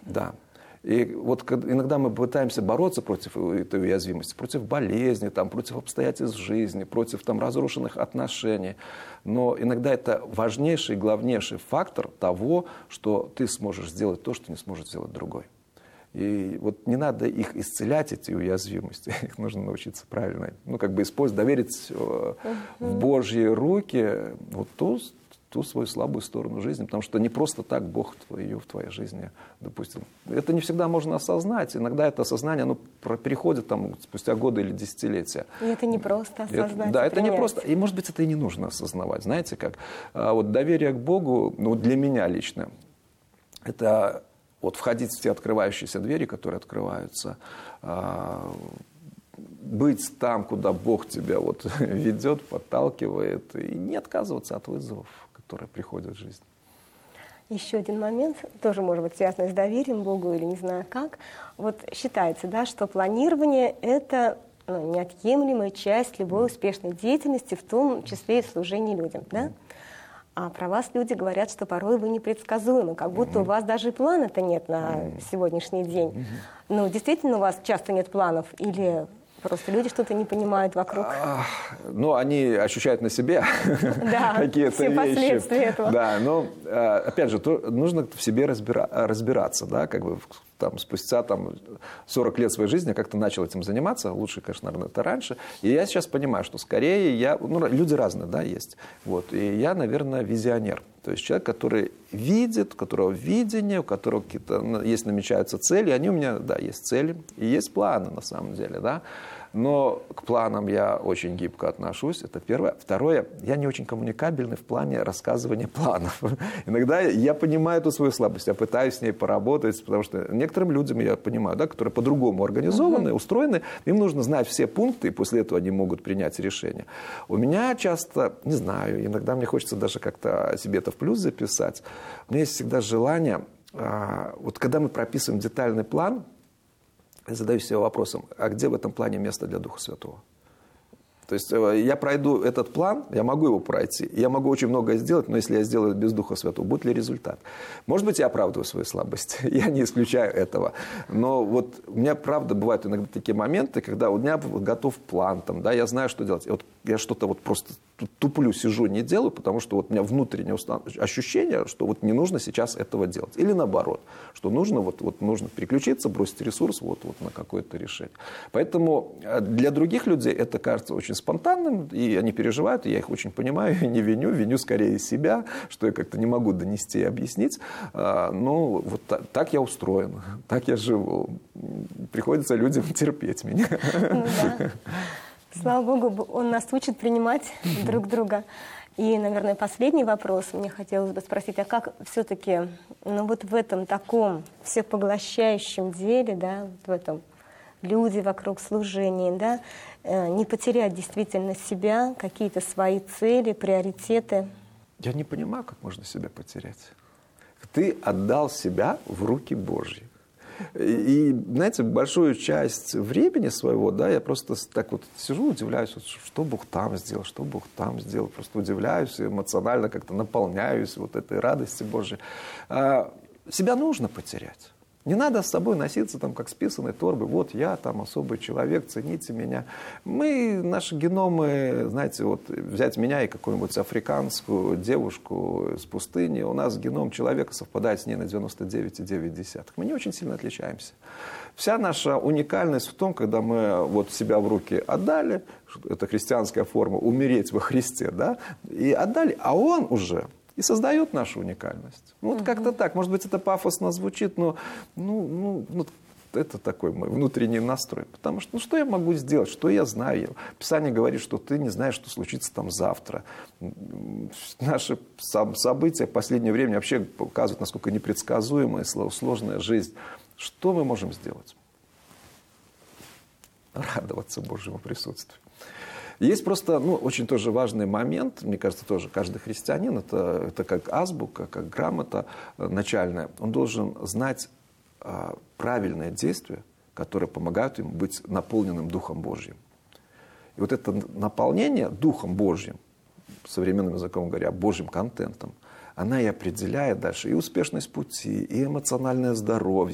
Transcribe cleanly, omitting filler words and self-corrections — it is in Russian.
Да. И вот иногда мы пытаемся бороться против этой уязвимости, против болезни, там, против обстоятельств жизни, против там, разрушенных отношений. Но иногда это важнейший и главнейший фактор того, что ты сможешь сделать то, что не сможет сделать другой. И вот не надо их исцелять, эти уязвимости. Их нужно научиться правильно, использовать, доверить в Божьи руки вот ту свою слабую сторону жизни, потому что не просто так Бог ее в твоей жизни допустил. Это не всегда можно осознать. Иногда это осознание, оно переходит спустя годы или десятилетия. И это не просто осознать. Да, это не просто. И, может быть, это и не нужно осознавать. Знаете как? Вот доверие к Богу, для меня лично, это вот входить в те открывающиеся двери, которые открываются, быть там, куда Бог тебя ведет, подталкивает, и не отказываться от вызовов, которые приходят в жизнь. Еще один момент, тоже может быть связанный с доверием Богу или не знаю как. Вот считается, да, что планирование – это неотъемлемая часть любой успешной деятельности, в том числе и служения людям, да? А про вас люди говорят, что порой вы непредсказуемы, как будто у вас даже и плана-то нет на сегодняшний день. Ну, действительно, у вас часто нет планов или просто люди что-то не понимают вокруг? Они ощущают на себе какие-то все вещи. Последствия этого. Да, но, опять же, нужно в себе разбираться, да, спустя 40 лет своей жизни я как-то начал этим заниматься, лучше, конечно, наверное, это раньше, и я сейчас понимаю, что скорее люди разные, да, есть, и я, наверное, визионер, то есть человек, который видит, у которого видение, у которого какие-то намечаются цели, они у меня, да, есть цели и есть планы, на самом деле, да. Но к планам я очень гибко отношусь, это первое. Второе, я не очень коммуникабельный в плане рассказывания планов. Иногда я понимаю эту свою слабость, я пытаюсь с ней поработать, потому что некоторым людям, я понимаю, да, которые по-другому организованы, устроены, им нужно знать все пункты, и после этого они могут принять решение. У меня часто, не знаю, иногда мне хочется даже как-то себе это в плюс записать, у меня есть всегда желание, когда мы прописываем детальный план, я задаюсь себе вопросом, а где в этом плане место для Духа Святого? То есть я пройду этот план, я могу его пройти, я могу очень многое сделать, но если я сделаю без Духа Святого, будет ли результат? Может быть, я оправдываю свою слабость, я не исключаю этого. Но у меня, правда, бывают иногда такие моменты, когда у меня готов план, я знаю, что делать. Я что-то просто туплю, сижу, не делаю, потому что у меня внутреннее ощущение, что не нужно сейчас этого делать. Или наоборот, что нужно, нужно переключиться, бросить ресурс на какое-то решение. Поэтому для других людей это кажется очень спонтанным, и они переживают, и я их очень понимаю, и не виню скорее себя, что я как-то не могу донести и объяснить. Но так я устроен, так я живу. Приходится людям терпеть меня. Слава Богу, Он нас учит принимать друг друга. И, наверное, последний вопрос мне хотелось бы спросить, а как все-таки в этом таком всепоглощающем деле, да, в этом люди вокруг служения, да, не потерять действительно себя, какие-то свои цели, приоритеты? Я не понимаю, как можно себя потерять. Ты отдал себя в руки Божьи. И, знаете, большую часть времени своего, да, я просто так сижу, удивляюсь, что Бог там сделал, что Бог там сделал. Просто удивляюсь, эмоционально как-то наполняюсь этой радости Божьей. Себя нужно потерять. Не надо с собой носиться как с писаной торбой. Вот я особый человек, цените меня. Наши геномы, знаете, взять меня и какую-нибудь африканскую девушку с пустыни, у нас геном человека совпадает с ней на 99,9. Мы не очень сильно отличаемся. Вся наша уникальность в том, когда мы себя в руки отдали, это христианская форма, умереть во Христе, да, и отдали, а Он уже и создает нашу уникальность. Как-то так. Может быть, это пафосно звучит, но это такой мой внутренний настрой. Потому что, что я могу сделать, что я знаю? Писание говорит, что ты не знаешь, что случится там завтра. Наши события в последнее время вообще показывают, насколько непредсказуемая, сложная жизнь. Что мы можем сделать? Радоваться Божьему присутствию. Есть просто очень тоже важный момент, мне кажется, тоже каждый христианин, это как азбука, как грамота начальная, он должен знать правильные действия, которые помогают ему быть наполненным Духом Божьим. И это наполнение Духом Божьим, современным языком говоря, Божьим контентом, она и определяет дальше и успешность пути, и эмоциональное здоровье,